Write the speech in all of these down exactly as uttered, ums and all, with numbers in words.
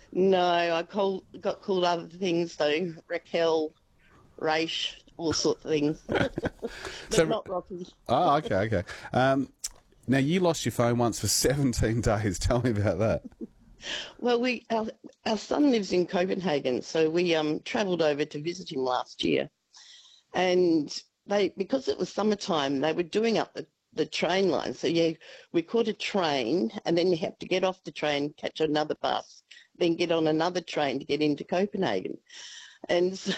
No, I call, got called other things though. Raquel, Raish, all sorts of things. But So- not Rocky. Oh, okay, okay. Um, now, you lost your phone once for seventeen days. Tell me about that. Well, we our, our son lives in Copenhagen, so we um travelled over to visit him last year, and they because it was summertime, they were doing up the, the train line. So yeah, we caught a train, and then you have to get off the train, catch another bus, then get on another train to get into Copenhagen. And so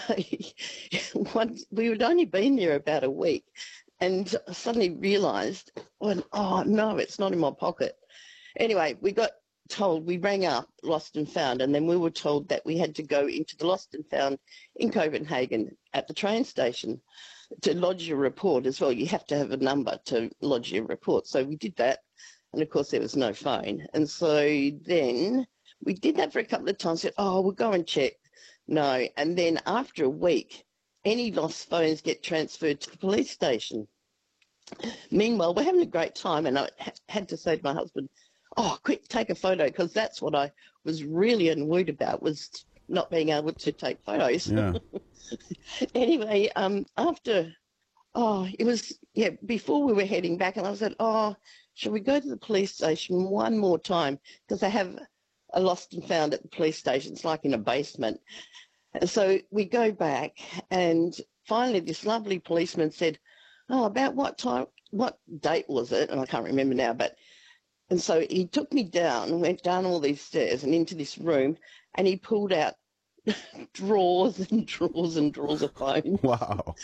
once we had only been there about a week, and I suddenly realised, well, oh no, it's not in my pocket. Anyway, we got told, we rang up Lost and Found, and then we were told that we had to go into the Lost and Found in Copenhagen at the train station to lodge your report as well. You have to have a number to lodge your report. So we did that, and of course there was no phone. And so then we did that for a couple of times, said, oh, we'll go and check. No. And then after a week, any lost phones get transferred to the police station. Meanwhile, we're having a great time, and I had to say to my husband, oh, quick, take a photo, because that's what I was really annoyed about, was not being able to take photos. Yeah. Anyway, um, after, oh, it was, yeah, before we were heading back, and I said, oh, shall we go to the police station one more time? Because I have a Lost and Found at the police station. It's like in a basement. And so we go back, and finally this lovely policeman said, oh, about what time, what date was it? And I can't remember now, but and so he took me down, went down all these stairs and into this room, and he pulled out drawers and drawers and drawers of phones. Wow.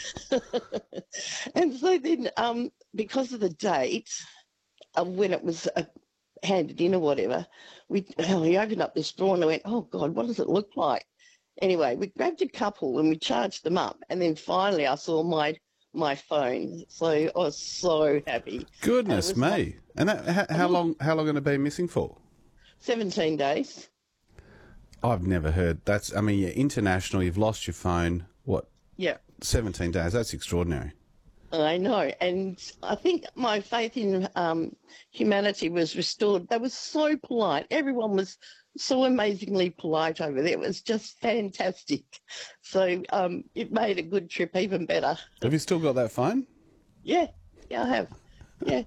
And so then, um, because of the date of when it was uh, handed in or whatever, we, oh, he opened up this drawer and I went, oh, God, what does it look like? Anyway, we grabbed a couple and we charged them up. And then finally I saw my my phone. So I was so happy. Goodness and me. like and that, how, how long How long had it been missing for? seventeen days. I've never heard. That's, I mean, you're international, you've lost your phone, what, Yeah. seventeen days? That's extraordinary. I know, and I think my faith in um, humanity was restored. They were so polite. Everyone was so amazingly polite over there. It was just fantastic. So um, it made a good trip even better. Have you still got that phone? Yeah, yeah, I have. Yeah.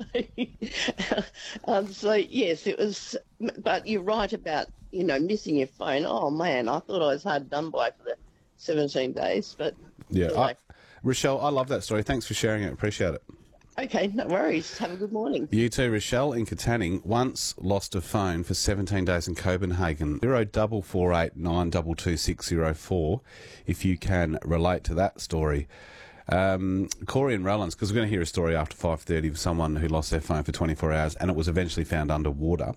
um, so yes, it was. But you're right about you know missing your phone. Oh man, I thought I was hard done by for the seventeen days, but Yeah. anyway. I, Rochelle, I love that story. Thanks for sharing it. Appreciate it. Okay, no worries. Have a good morning. You too, Rochelle in Katanning, once lost a phone for seventeen days in Copenhagen. Zero double four eight nine double two six zero four, if you can relate to that story. Um, Corey and Rollins, because we're going to hear a story after five thirty of someone who lost their phone for twenty-four hours and it was eventually found underwater.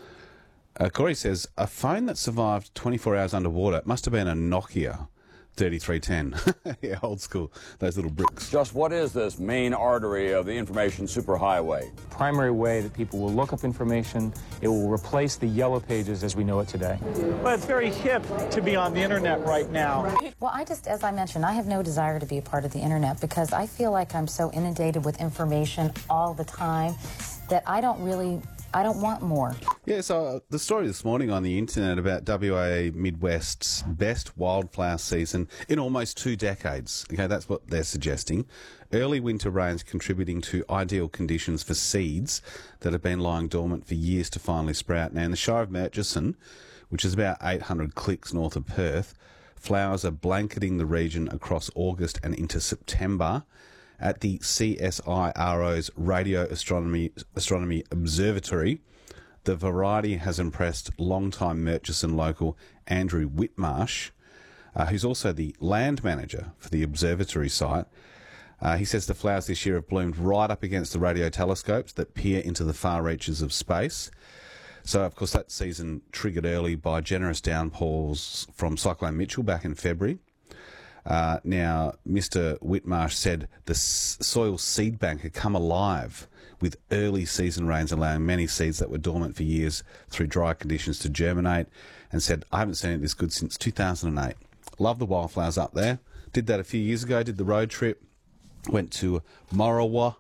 Uh, Corey says, a phone that survived twenty-four hours underwater must have been a Nokia thirty-three ten. Yeah, old school, those little bricks. Just what is this main artery of the information superhighway? Primary way that people will look up information. It will replace the yellow pages as we know it today. Well, it's very hip to be on the internet right now. Well, I just, as I mentioned, I have no desire to be a part of the internet because I feel like I'm so inundated with information all the time that I don't really, I don't want more. Yeah, so uh, the story this morning on the internet about W A Midwest's best wildflower season in almost two decades. Okay, that's what they're suggesting. Early winter rains contributing to ideal conditions for seeds that have been lying dormant for years to finally sprout. Now, in the Shire of Murchison, which is about eight hundred clicks north of Perth, flowers are blanketing the region across August and into September. At the C S I R O's Radio Astronomy Astronomy Observatory, the variety has impressed long-time Murchison local Andrew Whitmarsh, uh, who's also the land manager for the observatory site. Uh, he says the flowers this year have bloomed right up against the radio telescopes that peer into the far reaches of space. So, of course, that season triggered early by generous downpours from Cyclone Mitchell back in February. Uh, now, Mister Whitmarsh said the s- soil seed bank had come alive with early season rains allowing many seeds that were dormant for years through dry conditions to germinate, and said, I haven't seen it this good since two thousand eight. Love the wildflowers up there. Did that a few years ago, did the road trip, went to Marawa,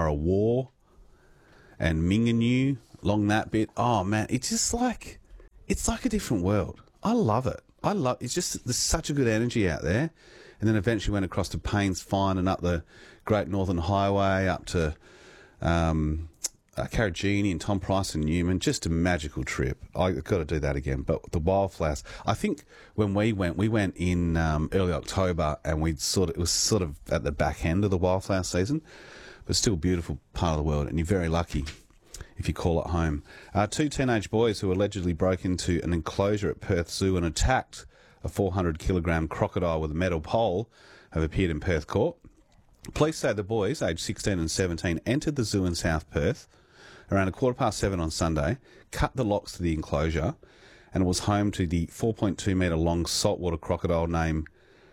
Marawa, and Minganoo, along that bit. Oh, man, it's just like... it's like a different world. I love it. I love it's just there's such a good energy out there. And then eventually went across to Paynes Fine and up the Great Northern Highway up to um, uh, Carragini and Tom Price and Newman. Just a magical trip. I've got to do that again. But the wildflowers, I think when we went, we went in um, early October, and we sort of it was sort of at the back end of the wildflower season, but still a beautiful part of the world, and you're very lucky if you call it home. Uh, two teenage boys who allegedly broke into an enclosure at Perth Zoo and attacked a four hundred kilogram crocodile with a metal pole have appeared in Perth Court. Police say the boys, aged sixteen and seventeen, entered the zoo in South Perth around a quarter past seven on Sunday, cut the locks to the enclosure, and it was home to the four point two metre long saltwater crocodile named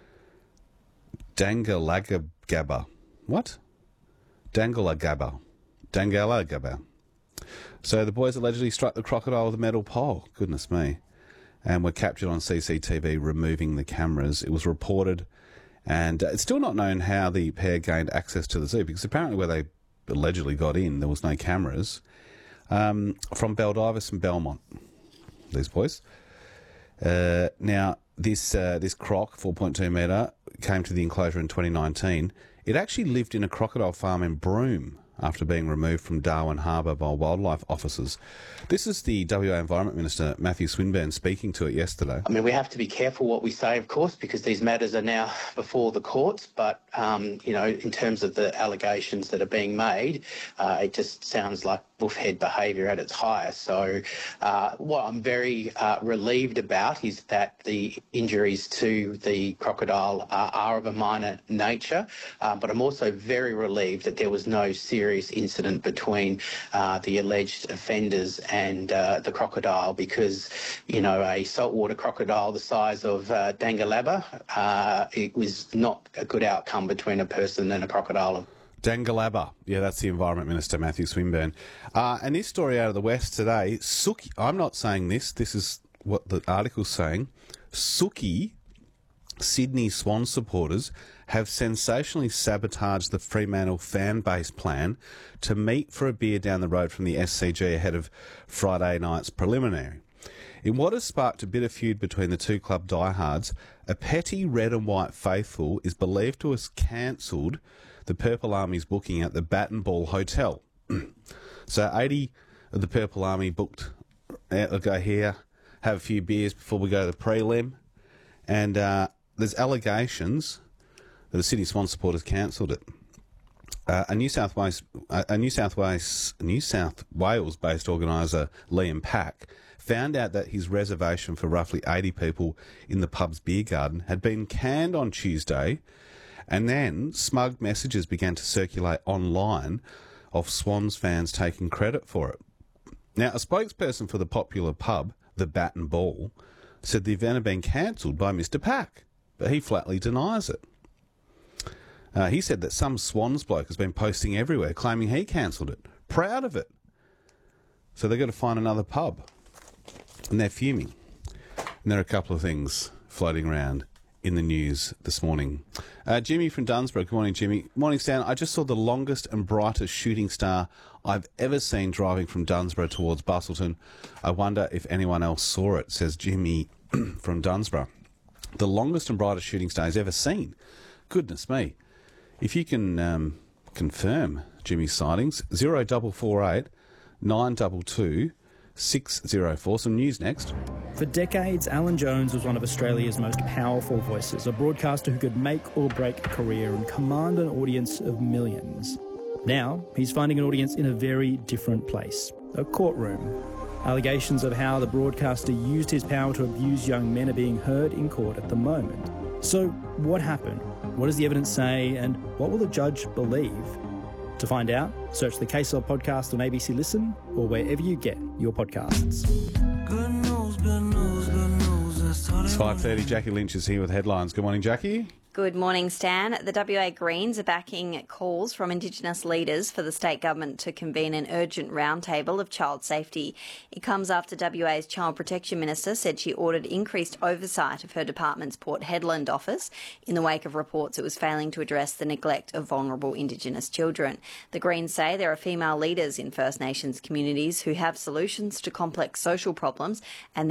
Dangalagaba. What? Dangalagaba. Dangalagaba. So the boys allegedly struck the crocodile with a metal pole. Goodness me. And were captured on C C T V removing the cameras. It was reported, and uh, it's still not known how the pair gained access to the zoo, because apparently where they allegedly got in, there was no cameras, um, from Baldivis and Belmont, these boys. Uh, now, this uh, this croc, four point two metre, came to the enclosure in twenty nineteen. It actually lived in a crocodile farm in Broome after being removed from Darwin Harbour by wildlife officers. This is the W A Environment Minister, Matthew Swinburne, speaking to it yesterday. I mean, we have to be careful what we say, of course, because these matters are now before the courts. But, um, you know, in terms of the allegations that are being made, uh, it just sounds like buffhead behaviour at its highest. So uh, what I'm very uh, relieved about is that the injuries to the crocodile uh, are of a minor nature, uh, but I'm also very relieved that there was no serious incident between uh, the alleged offenders and uh, the crocodile, because, you know, a saltwater crocodile the size of uh, Dangalaba, uh, it was not a good outcome between a person and a crocodile. Dangalaba. Yeah, that's the Environment Minister, Matthew Swinburne. Uh, and this story out of the West today, Suki, I'm not saying this, this is what the article's saying. Suki, Sydney Swan supporters, have sensationally sabotaged the Fremantle fan base plan to meet for a beer down the road from the S C G ahead of Friday night's preliminary. In what has sparked a bit of feud between the two club diehards, a petty red and white faithful is believed to have cancelled the Purple Army's booking at the Bat and Ball Hotel. So eighty of the Purple Army booked, they'll go here, have a few beers before we go to the prelim, and uh, there's allegations that the Sydney Swan supporters cancelled it. Uh, a New South Wales, a New South Wales, New South Wales-based organiser, Liam Pack, found out that his reservation for roughly eighty people in the pub's beer garden had been canned on Tuesday. And then smug messages began to circulate online of Swans fans taking credit for it. Now, a spokesperson for the popular pub, the Bat and Ball, said the event had been cancelled by Mister Pack, but he flatly denies it. Uh, he said that some Swans bloke has been posting everywhere claiming he cancelled it. Proud of it. So they've got to find another pub. And they're fuming. And there are a couple of things floating around in the news this morning. Uh, Jimmy from Dunsborough. Good morning, Jimmy. Morning, Stan. I just saw the longest and brightest shooting star I've ever seen driving from Dunsborough towards Bustleton. I wonder if anyone else saw it, says Jimmy from Dunsborough. The longest and brightest shooting star he's ever seen. Goodness me. If you can um, confirm Jimmy's sightings, zero double four eight nine two two six zero four. Some news next. For decades, Alan Jones was one of Australia's most powerful voices, a broadcaster who could make or break a career and command an audience of millions. Now, he's finding an audience in a very different place, a courtroom. Allegations of how the broadcaster used his power to abuse young men are being heard in court at the moment. So, what happened? What does the evidence say? And what will the judge believe? To find out, search the Case Law podcast on A B C Listen or wherever you get your podcasts. Good news, good news, good news. It's five thirty. Jackie Lynch is here with headlines. Good morning, Jackie. Good morning, Stan. The W A Greens are backing calls from Indigenous leaders for the state government to convene an urgent roundtable of child safety. It comes after W A's Child Protection Minister said she ordered increased oversight of her department's Port Hedland office in the wake of reports it was failing to address the neglect of vulnerable Indigenous children. The Greens say there are female leaders in First Nations communities who have solutions to complex social problems and